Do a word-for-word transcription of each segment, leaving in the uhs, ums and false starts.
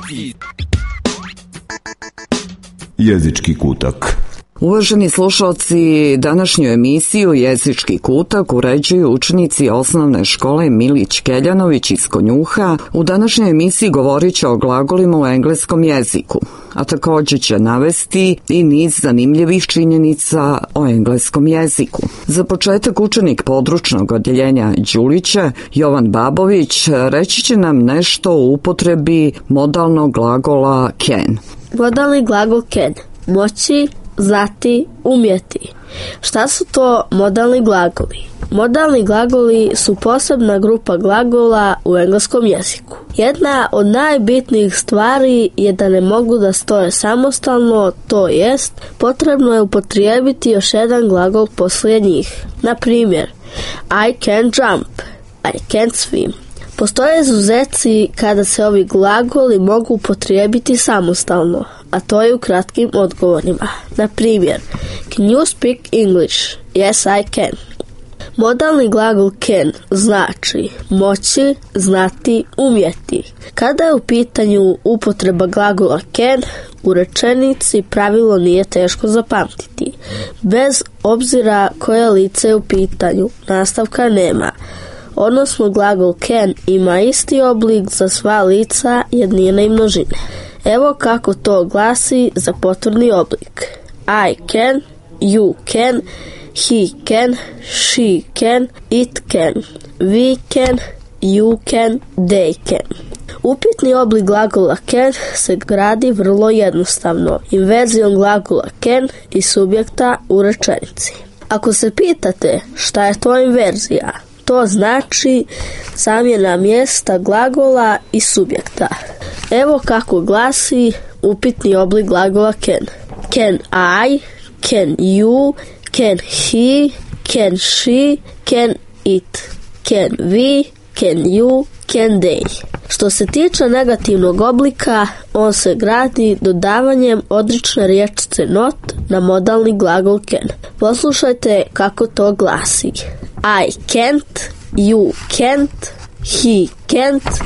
Jezički kutak. Uvaženi slušalci, današnju emisiju Jezički kutak uređuju učenici osnovne škole Milić Keljanović iz Konjuha. U današnjoj emisiji govorit će o glagolima u engleskom jeziku, a također će navesti i niz zanimljivih činjenica o engleskom jeziku. Za početak učenik područnog odjeljenja Đulića, Jovan Babović, reći će nam nešto o upotrebi modalnog glagola can. Modalni glagol can, moći, znati, umjeti. Šta su to modalni glagoli? Modalni glagoli su posebna grupa glagola u engleskom jeziku. Jedna od najbitnijih stvari je da ne mogu da stoje samostalno, to jest potrebno je upotrijebiti još jedan glagol poslije njih. Na primjer, I can jump, I can swim. Postoje izuzeci kada se ovi glagoli mogu upotrijebiti samostalno, a to je u kratkim odgovorima. Na primjer, can you speak English? Yes, I can. Modalni glagol can znači moći, znati, umjeti. Kada je u pitanju upotreba glagola can, u rečenici pravilo nije teško zapamtiti. Bez obzira koje lice je u pitanju, nastavka nema. Odnosno glagol can ima isti oblik za sva lica jednine i množine. Evo kako to glasi za potvrdni oblik. I can, you can, he can, she can, it can, we can, you can, they can. Upitni oblik glagola can se gradi vrlo jednostavno, inverzijom glagola can i subjekta u rečenici. Ako se pitate šta je to inverzija, to znači zamjena mjesta glagola i subjekta. Evo kako glasi upitni oblik glagola can. Can I, can you, can he, can she, can it, can we, can you, can they. Što se tiče negativnog oblika, on se gradi dodavanjem odrične riječice not na modalni glagol can. Poslušajte kako to glasi. I can't, you can't, he can't,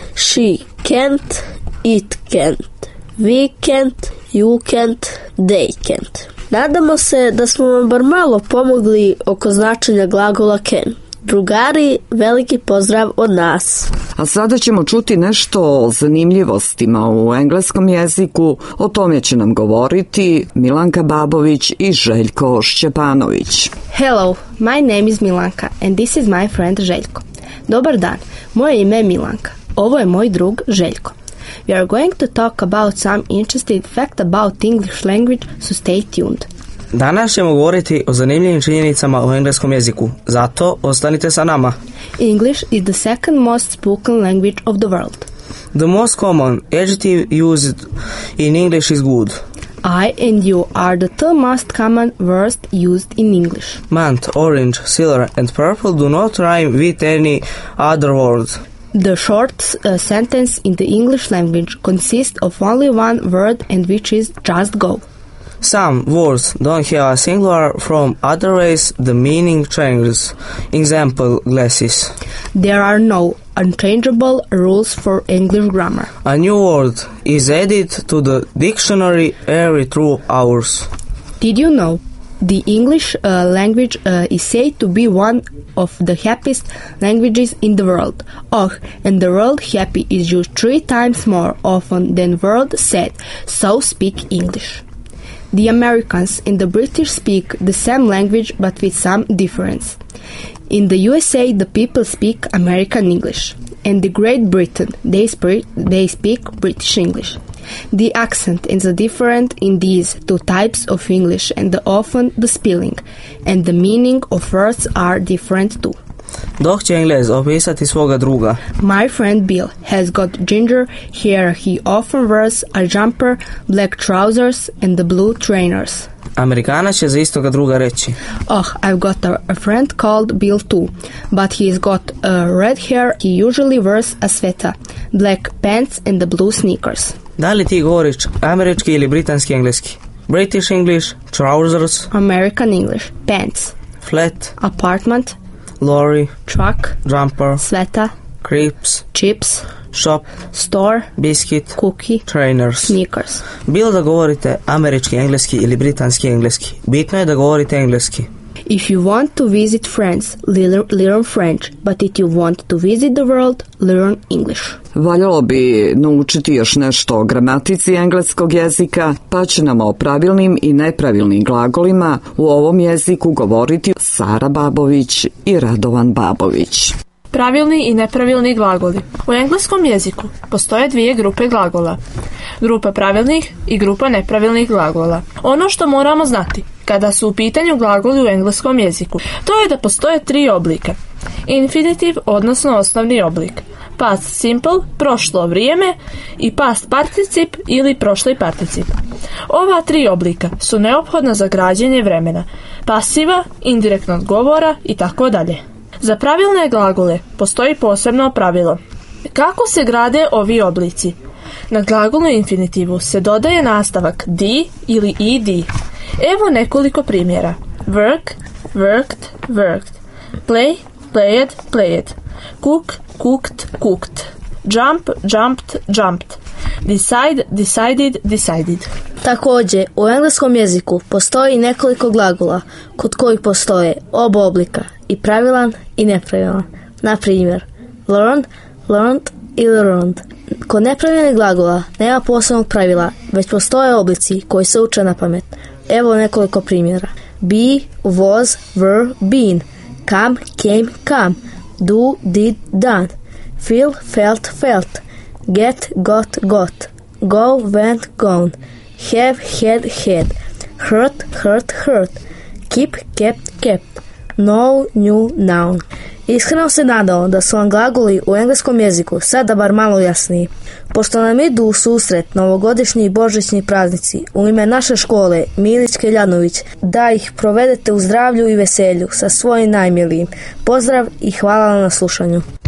she can't, it can't, we can't, you can't, they can't. Nadamo se da smo vam bar malo pomogli oko značenja glagola can. Drugari, veliki pozdrav od nas. A sada ćemo čuti nešto o zanimljivostima u engleskom jeziku. O tome će nam govoriti Milanka Babović i Željko Šćepanović. Hello, my name is Milanka and this is my friend Željko. Dobar dan, moje ime je Milanka. Ovo je moj drug Željko. We are going to talk about some interesting fact about English language, so stay tuned. Danas ćemo govoriti o zanimljivim činjenicama u engleskom jeziku, zato ostanite sa nama. English is the second most spoken language of the world. The most common adjective used in English is good. I and you are the two most common words used in English. Month, orange, silver and purple do not rhyme with any other word. The short uh, sentence in the English language consists of only one word and which is just go. Some words don't have a singular from, other ways the meaning changes. Example, glasses. There are no unchangeable rules for English grammar. A new word is added to the dictionary every two hours. Did you know the English uh, language uh, is said to be one of the happiest languages in the world? Oh, and the word happy is used three times more often than word sad, so speak English. The Americans and the British speak the same language but with some difference. In the U S A, the people speak American English. In the Great Britain, they, sp- they speak British English. The accent is different in these two types of English, and the, often the spelling and the meaning of words are different too. Dok će Englez opisati svoga druga. My friend Bill has got ginger hair. He often wears a jumper, black trousers and the blue trainers. Amerikanac će za istoga druga reći. Oh, I've got a, a friend called Bill too, but he's got uh, red hair. He usually wears a sweater, black pants and the blue sneakers. Da li ti govoriš američki ili britanski engleski? British English, trousers, American English, pants, flat, apartment, lorry, truck, jumper, sweater, creeps, chips, shop, store, biscuit, cookie, trainers. sneakers. Bilo da govorite američki engleski ili britanski engleski, bitno je da govorite engleski. If you want to visit France, learn, learn French, but if you want to visit the world, learn English. Valjalo bi naučiti još nešto o gramatici engleskog jezika, pa će nam o pravilnim i nepravilnim glagolima u ovom jeziku govoriti Sara Babović i Radovan Babović. Pravilni i nepravilni glagoli. U engleskom jeziku postoje dvije grupe glagola. Grupa pravilnih i grupa nepravilnih glagola. Ono što moramo znati kada su u pitanju glagoli u engleskom jeziku, to je da postoje tri oblika. Infinitiv, odnosno osnovni oblik. Past simple, prošlo vrijeme, i past particip ili prošli particip. Ova tri oblika su neophodna za građenje vremena, pasiva, indirektnog govora i tako dalje. Za pravilne glagole postoji posebno pravilo. Kako se grade ovi oblici? Na glagolu infinitivu se dodaje nastavak di ili ed. Evo nekoliko primjera. Work, worked, worked. Play, played, played. Cook, cooked, cooked. Jump, jumped, jumped. Decide, decided, decided. Također, u engleskom jeziku postoji nekoliko glagola kod kojih postoje oba oblika, i pravilan i nepravilan. Na primjer, learn, learned i learned. Kod nepravilnih glagola nema posebnog pravila, već postoje oblici koji se uče na pamet. Evo nekoliko primjera. Be, was, were, been. Come, came, come. Do, did, done. Feel, felt, felt. Get, got, got. Go, went, gone. Have, had, had. Hurt, hurt, hurt. Keep, kept, kept. Know, knew, known. Iskreno se nadao da su vam glagoli u engleskom jeziku sada bar malo jasniji. Pošto nam idu u susret novogodišnji i božićni praznici, u ime naše škole Milić Keljanović, da ih provedete u zdravlju i veselju sa svojim najmilijim. Pozdrav i hvala na slušanju.